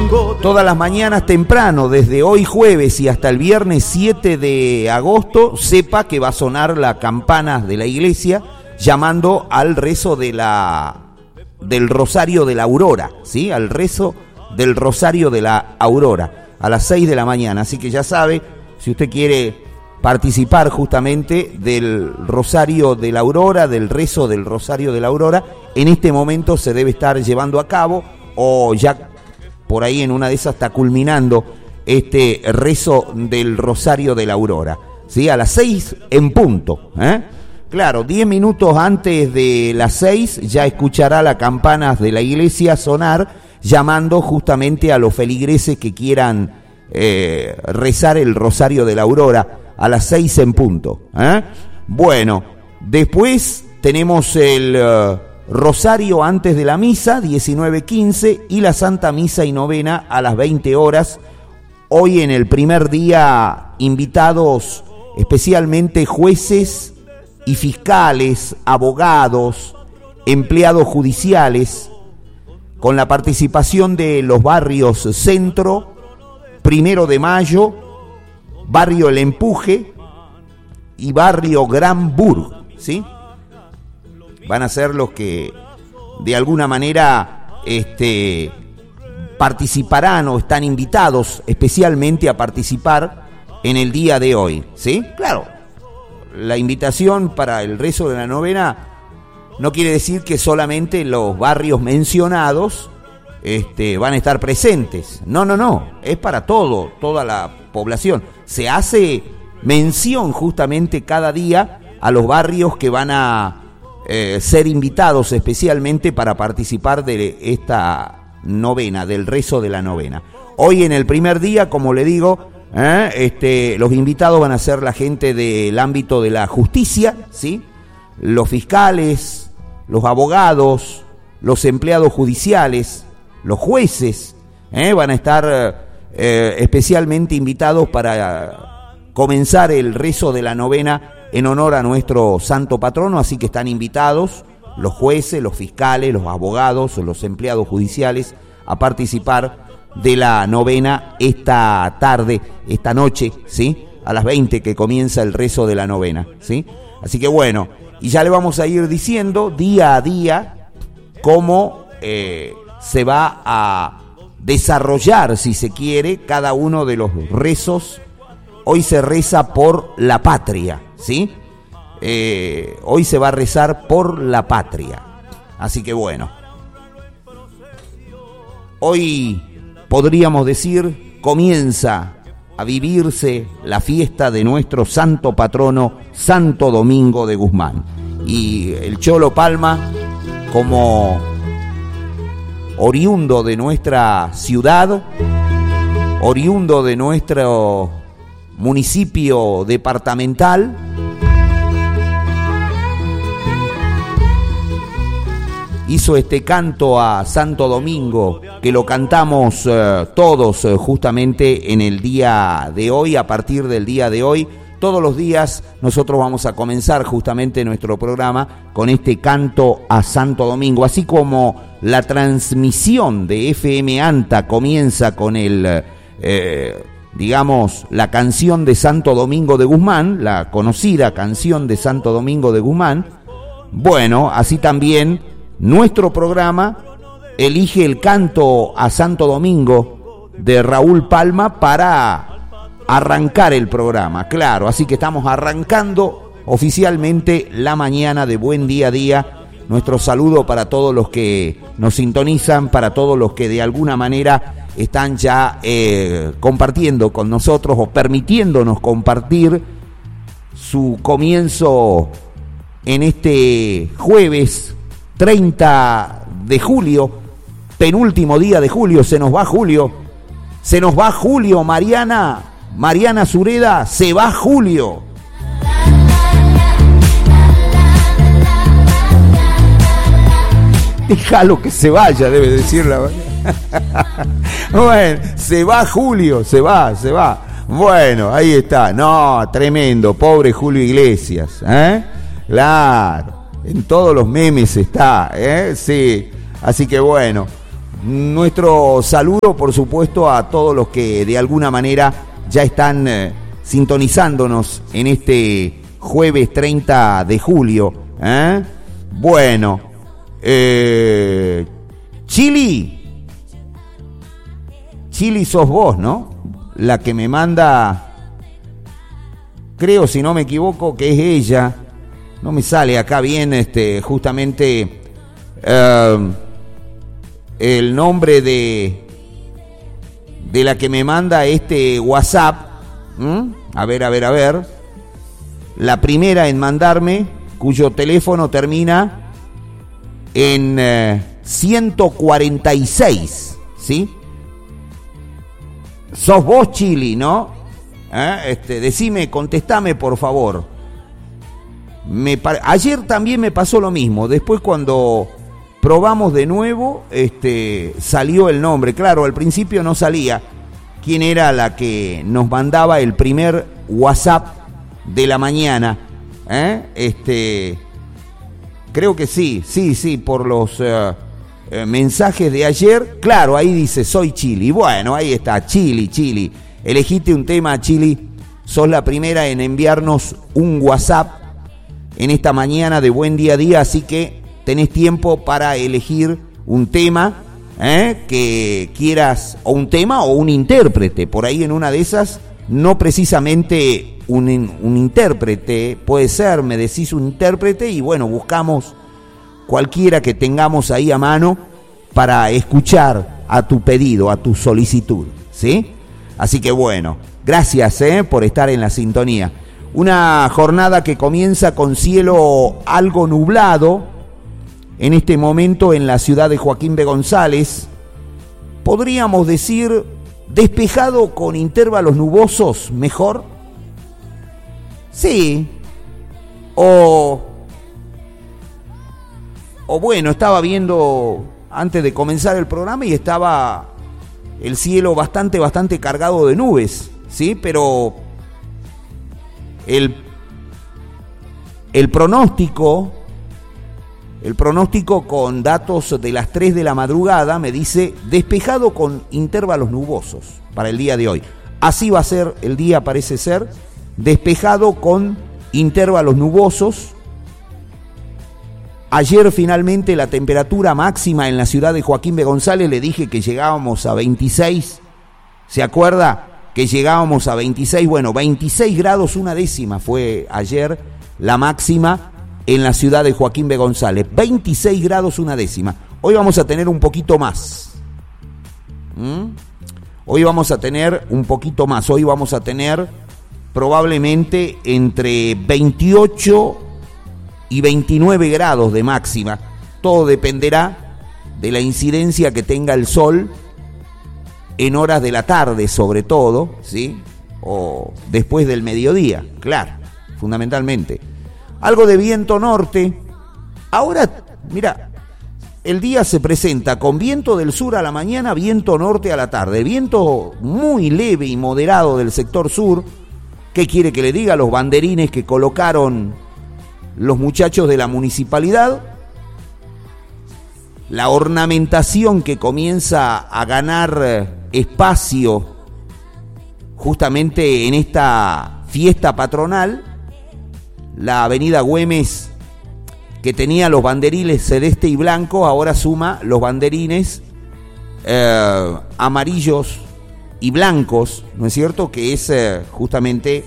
Todas las mañanas temprano, desde hoy jueves y hasta el viernes 7 de agosto, sepa que va a sonar la campana de la iglesia llamando al rezo del Rosario de la Aurora, ¿sí? Al rezo del Rosario de la Aurora, a las 6 de la mañana. Así que ya sabe, si usted quiere participar justamente del Rosario de la Aurora, del rezo del Rosario de la Aurora, en este momento se debe estar llevando a cabo, o ya por ahí en una de esas está culminando este rezo del Rosario de la Aurora, ¿sí? A las 6 en punto, ¿eh? Claro, 10 minutos antes de las 6 ya escuchará las campanas de la iglesia sonar, llamando justamente a los feligreses que quieran rezar el Rosario de la Aurora a las 6 en punto, ¿eh? Bueno, después tenemos el Rosario antes de la misa, 19:15, y la Santa Misa y Novena a las 20 horas. Hoy en el primer día, invitados especialmente jueces y fiscales, abogados, empleados judiciales, con la participación de los barrios Centro, 1 de Mayo, Barrio El Empuje y Barrio Gran Burg, ¿sí? Van a ser los que de alguna manera participarán o están invitados especialmente a participar en el día de hoy, ¿sí? Claro, la invitación para el rezo de la novena no quiere decir que solamente los barrios mencionados van a estar presentes. No, es para toda la población. Se hace mención justamente cada día a los barrios que van a ser invitados especialmente para participar de esta novena, del rezo de la novena. Hoy en el primer día, como le digo, los invitados van a ser la gente del ámbito de la justicia, ¿sí? Los fiscales, los abogados, los empleados judiciales, los jueces, van a estar especialmente invitados para comenzar el rezo de la novena en honor a nuestro santo patrono, así que están invitados los jueces, los fiscales, los abogados, los empleados judiciales a participar de la novena esta tarde, esta noche, ¿sí? A las 20 que comienza el rezo de la novena, ¿sí? Así que bueno, y ya le vamos a ir diciendo día a día cómo se va a desarrollar, si se quiere, cada uno de los rezos. Hoy se reza por la patria, ¿sí? Hoy se va a rezar por la patria. Así que bueno, hoy podríamos decir, comienza a vivirse la fiesta de nuestro santo patrono, Santo Domingo de Guzmán. Y el Cholo Palma, como oriundo de nuestra ciudad, oriundo de nuestro municipio departamental, hizo este canto a Santo Domingo, que lo cantamos todos justamente en el día de hoy. A partir del día de hoy, todos los días nosotros vamos a comenzar justamente nuestro programa con este canto a Santo Domingo, así como la transmisión de FM ANTA comienza con el la canción de Santo Domingo de Guzmán, la conocida canción de Santo Domingo de Guzmán. Bueno, así también nuestro programa elige el canto a Santo Domingo de Raúl Palma para arrancar el programa, claro. Así que estamos arrancando oficialmente la mañana de Buen Día a Día. Nuestro saludo para todos los que nos sintonizan, para todos los que de alguna manera están ya compartiendo con nosotros o permitiéndonos compartir su comienzo en este jueves 30 de julio, penúltimo día de julio. Se nos va Julio, Mariana Sureda, se va Julio. Déjalo que se vaya, debe decir la verdad. Bueno, se va Julio, se va. Bueno, ahí está. No, tremendo, pobre Julio Iglesias, Claro, en todos los memes está, sí. Así que bueno, nuestro saludo, por supuesto, a todos los que de alguna manera ya están sintonizándonos en este jueves 30 de julio. Bueno, Chili sos vos, ¿no? La que me manda, creo, si no me equivoco, que es ella. No me sale acá bien justamente el nombre de la que me manda este WhatsApp. A ver. La primera en mandarme, cuyo teléfono termina en 146, ¿sí? Sos vos, Chili, ¿no? Decime, contestame, por favor. Ayer también me pasó lo mismo. Después, cuando probamos de nuevo, salió el nombre. Claro, al principio no salía quién era la que nos mandaba el primer WhatsApp de la mañana. Creo que sí, por los mensajes de ayer. Claro, ahí dice, soy Chili. Bueno, ahí está, Chili. Elegiste un tema, Chili. Sos la primera en enviarnos un WhatsApp en esta mañana de Buen Día a Día, así que tenés tiempo para elegir un tema que quieras, o un tema o un intérprete. Por ahí en una de esas, no precisamente un intérprete, puede ser, me decís un intérprete y bueno, buscamos cualquiera que tengamos ahí a mano para escuchar a tu pedido, a tu solicitud, ¿sí? Así que bueno, gracias por estar en la sintonía. Una jornada que comienza con cielo algo nublado en este momento en la ciudad de Joaquín B. González. Podríamos decir despejado con intervalos nubosos, mejor. Sí. O bueno, estaba viendo antes de comenzar el programa y estaba el cielo bastante cargado de nubes, ¿sí? Pero el pronóstico con datos de las 3 de la madrugada me dice despejado con intervalos nubosos para el día de hoy. Así va a ser el día, parece ser, despejado con intervalos nubosos. Ayer finalmente la temperatura máxima en la ciudad de Joaquín B. González, le dije que llegábamos a 26, ¿se acuerda? Que llegábamos a 26, bueno, 26 grados una décima fue ayer la máxima en la ciudad de Joaquín B. González, 26 grados una décima. Hoy vamos a tener un poquito más. Hoy vamos a tener un poquito más, hoy vamos a tener probablemente entre 28 y 29 grados de máxima. Todo dependerá de la incidencia que tenga el sol en horas de la tarde, sobre todo, ¿sí? O después del mediodía, claro, fundamentalmente. Algo de viento norte. Ahora, mira, el día se presenta con viento del sur a la mañana, viento norte a la tarde. Viento muy leve y moderado del sector sur. ¿Qué quiere que le diga? Los banderines que colocaron los muchachos de la municipalidad. La ornamentación que comienza a ganar espacio justamente en esta fiesta patronal. La avenida Güemes, que tenía los banderines celeste y blanco, ahora suma los banderines amarillos y blancos, ¿no es cierto? Que es justamente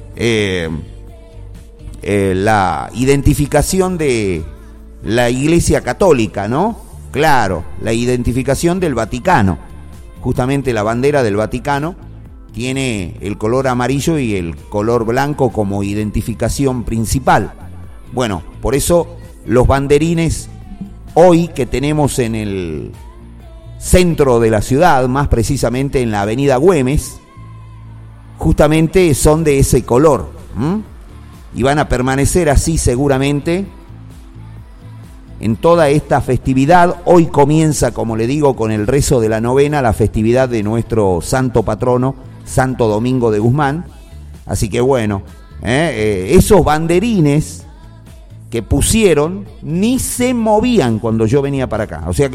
la identificación de la Iglesia Católica, ¿no? Claro, la identificación del Vaticano. Justamente la bandera del Vaticano tiene el color amarillo y el color blanco como identificación principal. Bueno, por eso los banderines hoy que tenemos en el centro de la ciudad, más precisamente en la avenida Güemes, justamente son de ese color, y van a permanecer así seguramente en toda esta festividad. Hoy comienza, como le digo, con el rezo de la novena, la festividad de nuestro santo patrono, Santo Domingo de Guzmán. Así que bueno, esos banderines que pusieron ni se movían cuando yo venía para acá. O sea que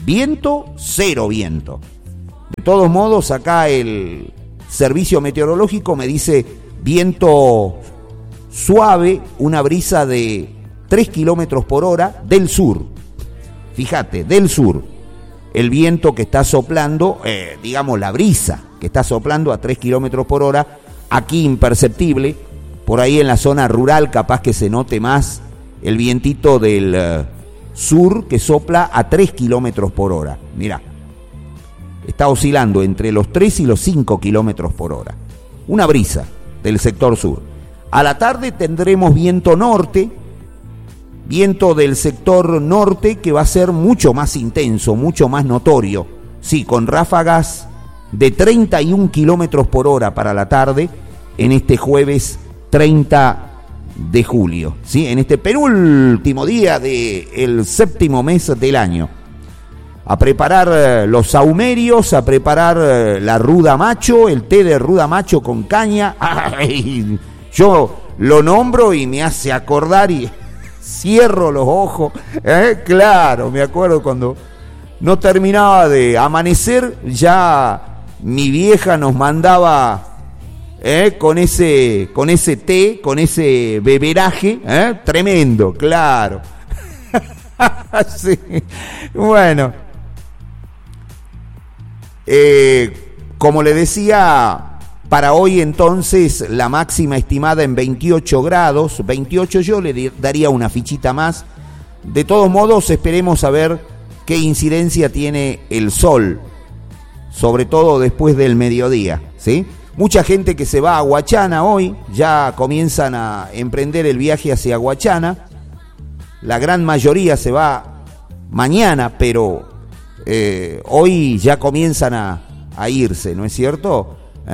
Viento, cero viento. De todos modos, acá el servicio meteorológico me dice viento suave, una brisa de 3 kilómetros por hora del sur. Fíjate, del sur. El viento que está soplando, digamos la brisa que está soplando a 3 kilómetros por hora, aquí imperceptible, por ahí en la zona rural capaz que se note más el vientito del sur que sopla a 3 kilómetros por hora. Mirá, está oscilando entre los 3 y los 5 kilómetros por hora. Una brisa del sector sur. A la tarde tendremos viento norte, viento del sector norte que va a ser mucho más intenso, mucho más notorio. Sí, con ráfagas de 31 kilómetros por hora para la tarde en este jueves 30 de julio. ¿Sí? En este penúltimo día del séptimo mes del año. A preparar los saumerios, a preparar la ruda macho, el té de ruda macho con caña. ¡Ay! Yo lo nombro y me hace acordar y cierro los ojos. Claro, me acuerdo cuando no terminaba de amanecer, ya mi vieja nos mandaba con ese té, con ese beberaje, tremendo, claro. Sí. Bueno, como le decía, para hoy entonces la máxima estimada en 28 grados, 28 yo le daría una fichita más. De todos modos esperemos a ver qué incidencia tiene el sol, sobre todo después del mediodía, ¿sí? Mucha gente que se va a Huachana hoy, ya comienzan a emprender el viaje hacia Huachana. La gran mayoría se va mañana, pero hoy ya comienzan a irse, ¿no es cierto?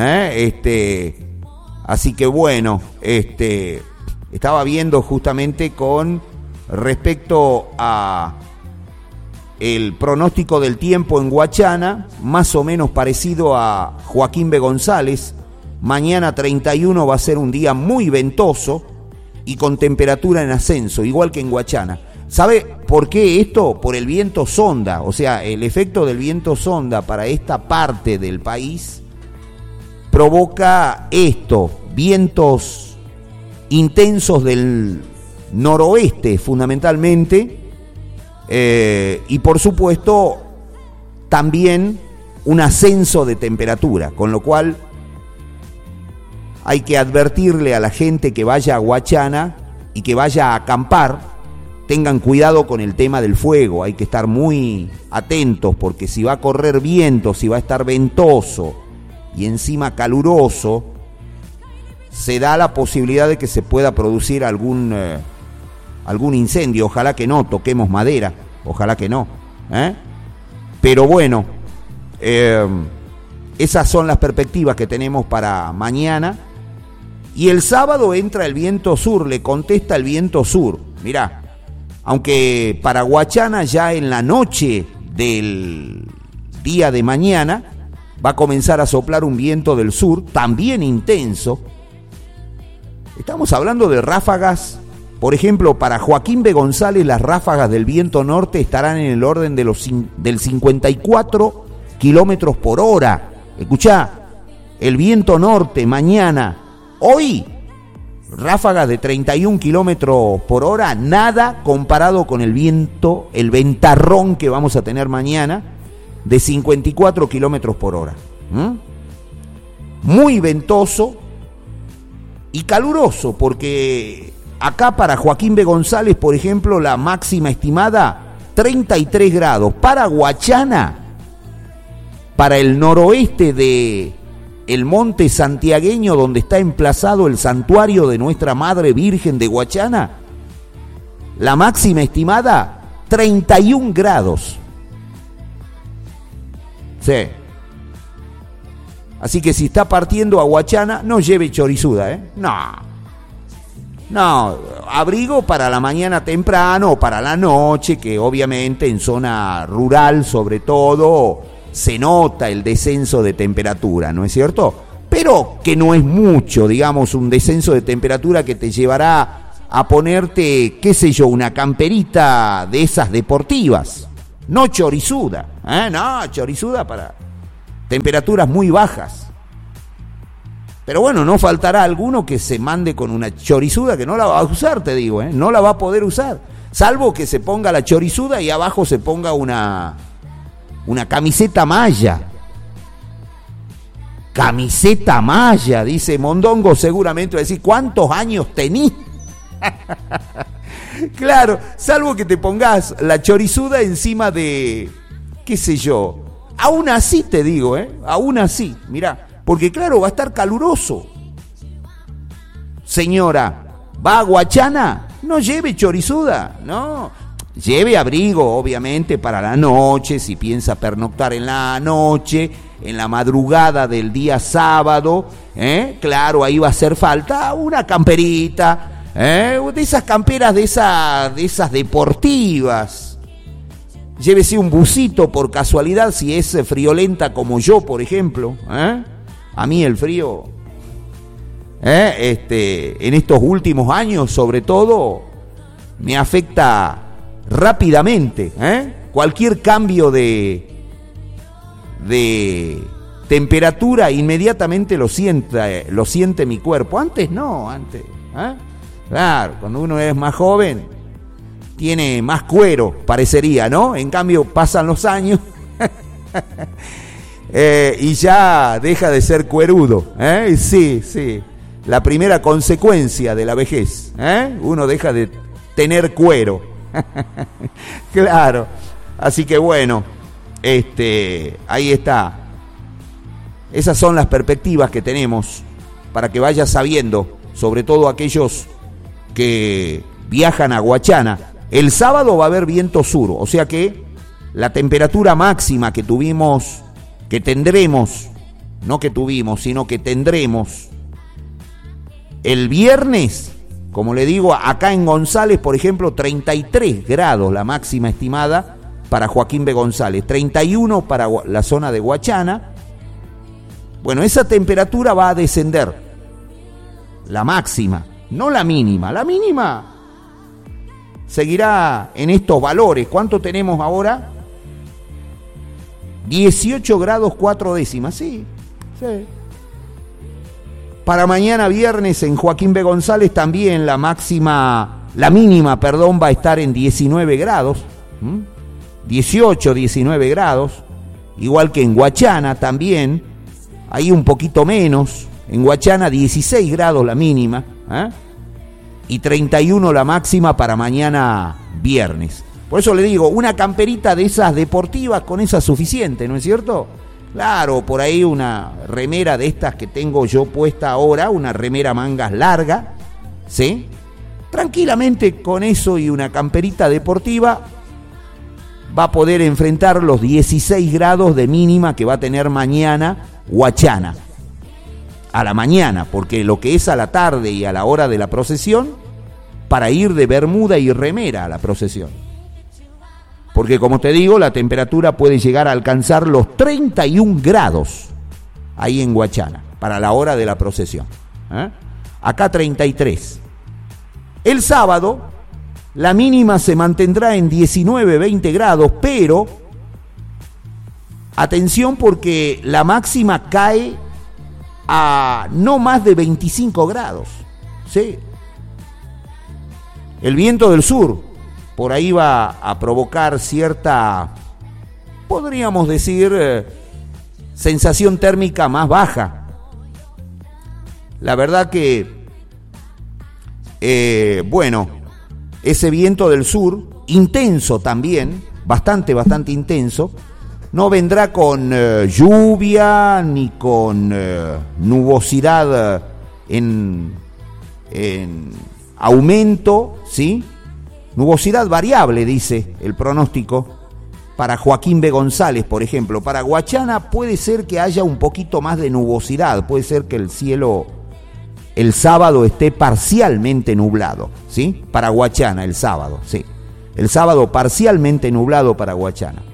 Así que bueno, estaba viendo justamente con respecto a el pronóstico del tiempo en Huachana, más o menos parecido a Joaquín B. González. Mañana 31 va a ser un día muy ventoso y con temperatura en ascenso, igual que en Huachana. ¿Sabe por qué esto? Por el viento sonda, o sea, el efecto del viento sonda para esta parte del país provoca esto, vientos intensos del noroeste fundamentalmente, y por supuesto también un ascenso de temperatura, con lo cual hay que advertirle a la gente que vaya a Huachana y que vaya a acampar, tengan cuidado con el tema del fuego, hay que estar muy atentos porque si va a correr viento, si va a estar ventoso y encima caluroso, se da la posibilidad de que se pueda producir algún incendio. Ojalá que no, toquemos madera, ojalá que no, pero bueno, esas son las perspectivas que tenemos para mañana. Y el sábado entra el viento sur, le contesta el viento sur. Mirá, aunque para Huachana ya en la noche del día de mañana va a comenzar a soplar un viento del sur, también intenso. Estamos hablando de ráfagas, por ejemplo, para Joaquín B. González las ráfagas del viento norte estarán en el orden de del 54 kilómetros por hora. Escuchá, el viento norte mañana, hoy, ráfagas de 31 kilómetros por hora, nada comparado con el viento, el ventarrón que vamos a tener mañana, de 54 kilómetros por hora. Muy ventoso y caluroso, porque acá para Joaquín B. González, por ejemplo, la máxima estimada 33 grados. Para Huachana, para el noroeste de el monte santiagueño donde está emplazado el santuario de Nuestra Madre Virgen de Huachana, la máxima estimada 31 grados. Sí. Así que si está partiendo a Huachana, no lleve chorizuda, No, abrigo para la mañana temprano o para la noche, que obviamente en zona rural sobre todo se nota el descenso de temperatura, ¿no es cierto? Pero que no es mucho, digamos, un descenso de temperatura que te llevará a ponerte, qué sé yo, una camperita de esas deportivas, no chorizuda, no, chorizuda para temperaturas muy bajas. Pero bueno, no faltará alguno que se mande con una chorizuda que no la va a usar, te digo, no la va a poder usar, salvo que se ponga la chorizuda y abajo se ponga una camiseta malla. Camiseta malla, dice Mondongo, seguramente va a decir, ¿cuántos años tenís? Claro, salvo que te pongas la chorizuda encima de, qué sé yo, aún así te digo, aún así, mirá, porque claro, va a estar caluroso. Señora, ¿va a Guachana? No lleve chorizuda, no, lleve abrigo, obviamente, para la noche, si piensa pernoctar en la noche, en la madrugada del día sábado, claro, ahí va a hacer falta una camperita, de esas camperas de esas deportivas. Llévese un busito por casualidad si es friolenta como yo, por ejemplo. A mí el frío, en estos últimos años, sobre todo, me afecta rápidamente. Cualquier cambio de temperatura inmediatamente lo siente mi cuerpo. Antes no, claro, cuando uno es más joven tiene más cuero, parecería, ¿no? En cambio pasan los años y ya deja de ser cuerudo, sí, la primera consecuencia de la vejez, uno deja de tener cuero. Claro, así que bueno, ahí está. Esas son las perspectivas que tenemos para que vayas sabiendo, sobre todo aquellos que viajan a Guachana. El sábado va a haber viento sur, o sea que la temperatura máxima que tendremos, no que tuvimos, sino que tendremos el viernes, como le digo, acá en González, por ejemplo, 33 grados la máxima estimada para Joaquín B. González, 31 para la zona de Guachana. Bueno, esa temperatura va a descender, la máxima, no la mínima. La mínima seguirá en estos valores. ¿Cuánto tenemos ahora? 18 grados 4 décimas, sí. Para mañana viernes en Joaquín B. González también la mínima, va a estar en 19 grados, 18, 19 grados, igual que en Guachana también, ahí un poquito menos, en Guachana 16 grados la mínima, y 31 la máxima para mañana viernes. Por eso le digo, una camperita de esas deportivas, con esa es suficiente, ¿no es cierto? Claro, por ahí una remera de estas que tengo yo puesta ahora, una remera mangas larga, ¿sí? Tranquilamente con eso y una camperita deportiva va a poder enfrentar los 16 grados de mínima que va a tener mañana Guachana. A la mañana, porque lo que es a la tarde y a la hora de la procesión, para ir de bermuda y remera a la procesión. Porque como te digo, la temperatura puede llegar a alcanzar los 31 grados ahí en Guachana, para la hora de la procesión. Acá 33. El sábado, la mínima se mantendrá en 19, 20 grados, pero atención porque la máxima cae a no más de 25 grados. ¿Sí? El viento del sur por ahí va a provocar cierta, podríamos decir, sensación térmica más baja. La verdad que, bueno, ese viento del sur, intenso también, bastante intenso, no vendrá con lluvia ni con nubosidad en aumento, ¿sí? Nubosidad variable, dice el pronóstico, para Joaquín B. González, por ejemplo. Para Guachana puede ser que haya un poquito más de nubosidad, puede ser que el cielo el sábado esté parcialmente nublado, ¿sí? Para Guachana, el sábado, sí. El sábado parcialmente nublado para Guachana.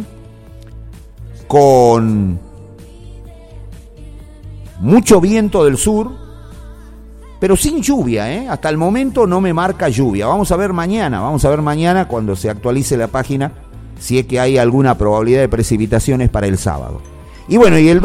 Con mucho viento del sur, pero sin lluvia, Hasta el momento no me marca lluvia. Vamos a ver mañana cuando se actualice la página, si es que hay alguna probabilidad de precipitaciones para el sábado. Y bueno, y el